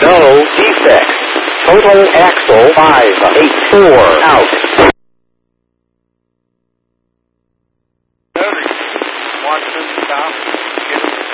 No defects. Total axle 584 out. Watch them stop.